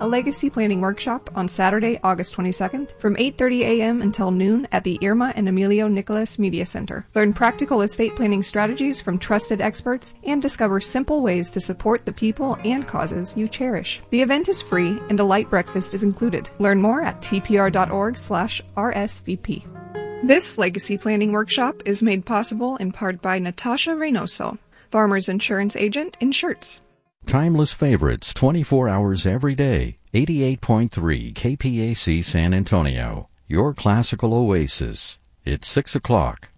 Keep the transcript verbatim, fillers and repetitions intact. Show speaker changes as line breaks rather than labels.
a legacy planning workshop on Saturday, August twenty-second from eight thirty a.m. until noon at the Irma and Emilio Nicolas Media Center. Learn practical estate planning strategies from trusted experts and discover simple ways to support the people and causes you cherish. The event is free and a light breakfast is included. Learn more at tpr.org slash RSVP. This legacy planning workshop is made possible in part by Natasha Reynoso, Farmers Insurance Agent in Shirts.
Timeless favorites twenty-four hours every day. eighty-eight point three K P A C San Antonio. Your classical oasis. It's six o'clock.